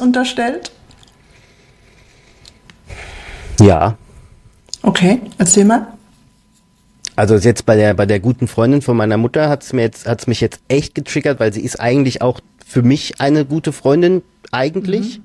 unterstellt? Ja. Okay, erzähl mal. Also jetzt bei der guten Freundin von meiner Mutter hat's mich jetzt echt getriggert, weil sie ist eigentlich auch für mich eine gute Freundin eigentlich.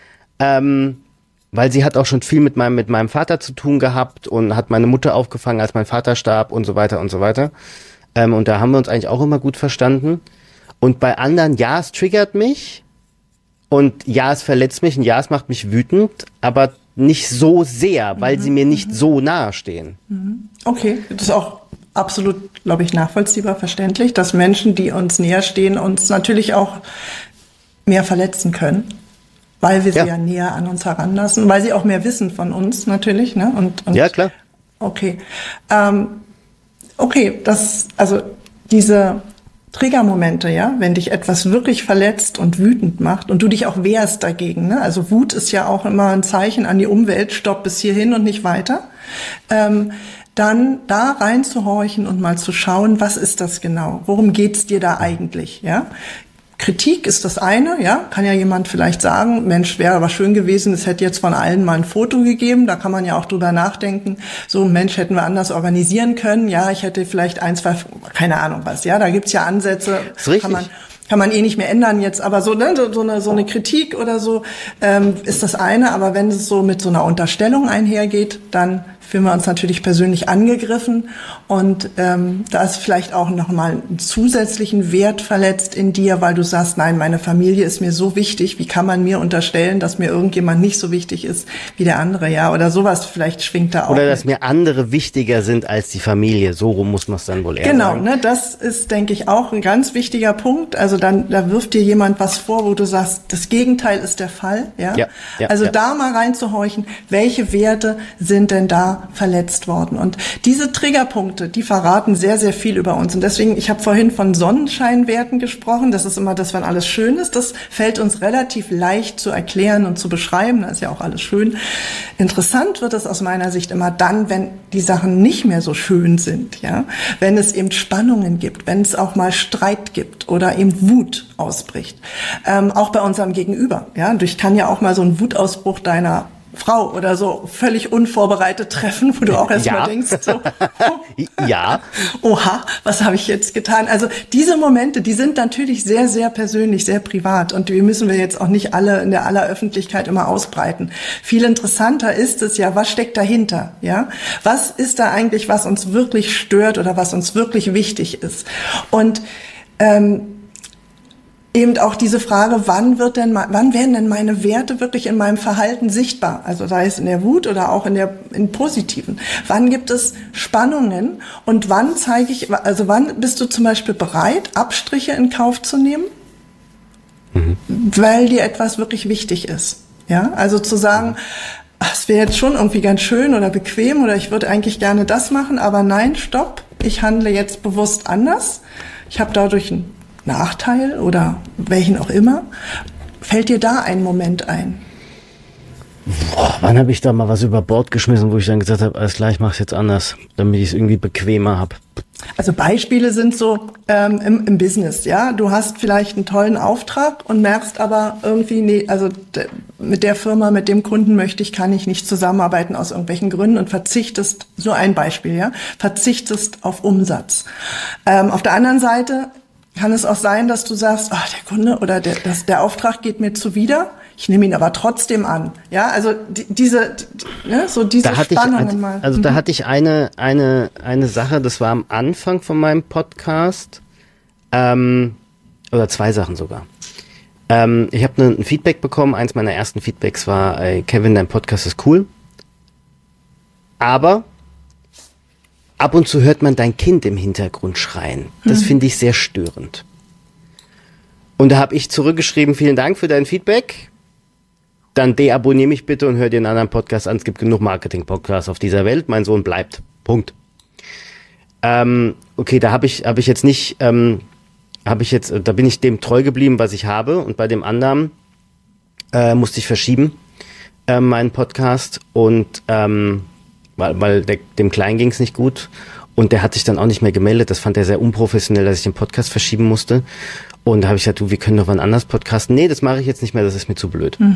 Weil sie hat auch schon viel mit meinem Vater zu tun gehabt und hat meine Mutter aufgefangen, als mein Vater starb und so weiter und so weiter. Und da haben wir uns eigentlich auch immer gut verstanden. Und bei anderen, ja, es triggert mich und ja, es verletzt mich und ja, es macht mich wütend, aber nicht so sehr, weil sie mir nicht so nahe stehen. Okay, das ist auch absolut, glaube ich, nachvollziehbar, verständlich, dass Menschen, die uns näher stehen, uns natürlich auch mehr verletzen können. Weil wir sie ja näher an uns heranlassen, weil sie auch mehr wissen von uns natürlich, ne? Und ja, klar. Okay. Okay, also diese Triggermomente, ja, wenn dich etwas wirklich verletzt und wütend macht und du dich auch wehrst dagegen, ne? Also Wut ist ja auch immer ein Zeichen an die Umwelt, stopp bis hierhin und nicht weiter. Dann da reinzuhorchen und mal zu schauen, was ist das genau? Worum geht's dir da eigentlich, ja? Kritik ist das eine, ja, kann ja jemand vielleicht sagen, Mensch, wäre aber schön gewesen, es hätte jetzt von allen mal ein Foto gegeben, da kann man ja auch drüber nachdenken, so Mensch, hätten wir anders organisieren können, ja, ich hätte vielleicht ein, zwei, keine Ahnung was, ja, da gibt's ja Ansätze, kann man eh nicht mehr ändern jetzt, aber so, ne, so eine Kritik oder so ist das eine, aber wenn es so mit so einer Unterstellung einhergeht, dann fühlen wir uns natürlich persönlich angegriffen und da ist vielleicht auch nochmal einen zusätzlichen Wert verletzt in dir, weil du sagst, nein, meine Familie ist mir so wichtig, wie kann man mir unterstellen, dass mir irgendjemand nicht so wichtig ist wie der andere, ja, oder sowas vielleicht schwingt da auch. Oder dass mir andere wichtiger sind als die Familie, so rum muss man es dann wohl eher sagen. Genau, ne, das ist, denke ich, auch ein ganz wichtiger Punkt, also dann, da wirft dir jemand was vor, wo du sagst, das Gegenteil ist der Fall, ja, also da mal reinzuhorchen, welche Werte sind denn da verletzt worden. Und diese Triggerpunkte, die verraten sehr, sehr viel über uns. Und deswegen, ich habe vorhin von Sonnenscheinwerten gesprochen. Das ist immer das, wenn alles schön ist. Das fällt uns relativ leicht zu erklären und zu beschreiben. Da ist ja auch alles schön. Interessant wird es aus meiner Sicht immer dann, wenn die Sachen nicht mehr so schön sind. Ja, wenn es eben Spannungen gibt, wenn es auch mal Streit gibt oder eben Wut ausbricht. Auch bei unserem Gegenüber. Ja, und ich kann ja auch mal so einen Wutausbruch deiner Frau oder so völlig unvorbereitet treffen, wo du auch erstmal denkst, so, ja, oha, was habe ich jetzt getan? Also diese Momente, die sind natürlich sehr, sehr persönlich, sehr privat und die müssen wir jetzt auch nicht alle in der aller Öffentlichkeit immer ausbreiten. Viel interessanter ist es ja, was steckt dahinter? Ja, was ist da eigentlich, was uns wirklich stört oder was uns wirklich wichtig ist? Und eben auch diese Frage, wann werden denn meine Werte wirklich in meinem Verhalten sichtbar? Also sei es in der Wut oder auch in positiven. Wann gibt es Spannungen und wann wann bist du zum Beispiel bereit, Abstriche in Kauf zu nehmen, weil dir etwas wirklich wichtig ist? Ja, also zu sagen, es wäre jetzt schon irgendwie ganz schön oder bequem oder ich würde eigentlich gerne das machen, aber nein, stopp, ich handle jetzt bewusst anders. Ich habe dadurch einen Nachteil oder welchen auch immer. Fällt dir da ein Moment ein? Wann habe ich da mal was über Bord geschmissen, wo ich dann gesagt habe, alles klar, ich mache es jetzt anders, damit ich es irgendwie bequemer habe? Also Beispiele sind so im Business, ja. Du hast vielleicht einen tollen Auftrag und merkst aber irgendwie, nee, also mit der Firma, mit dem Kunden kann ich nicht zusammenarbeiten aus irgendwelchen Gründen und verzichtest, so ein Beispiel, ja, verzichtest auf Umsatz. Auf der anderen Seite kann es auch sein, dass du sagst, der Kunde oder der Auftrag geht mir zuwider, ich nehme ihn aber trotzdem an. Ja, also diese Spannungen mal. Also da hatte ich eine Sache, das war am Anfang von meinem Podcast, oder zwei Sachen sogar. Ich habe ein Feedback bekommen, eins meiner ersten Feedbacks war, Kevin, dein Podcast ist cool, aber ab und zu hört man dein Kind im Hintergrund schreien. Das finde ich sehr störend. Und da habe ich zurückgeschrieben, vielen Dank für dein Feedback. Dann deabonniere mich bitte und hör dir einen anderen Podcast an. Es gibt genug Marketing-Podcasts auf dieser Welt. Mein Sohn bleibt. Punkt. Okay, da habe ich jetzt nicht, da bin ich dem treu geblieben, was ich habe. Und bei dem anderen musste ich verschieben, meinen Podcast. Und weil dem Kleinen ging es nicht gut und der hat sich dann auch nicht mehr gemeldet. Das fand er sehr unprofessionell, dass ich den Podcast verschieben musste. Und da habe ich gesagt, wir können doch wann anders podcasten. Nee, das mache ich jetzt nicht mehr, das ist mir zu blöd.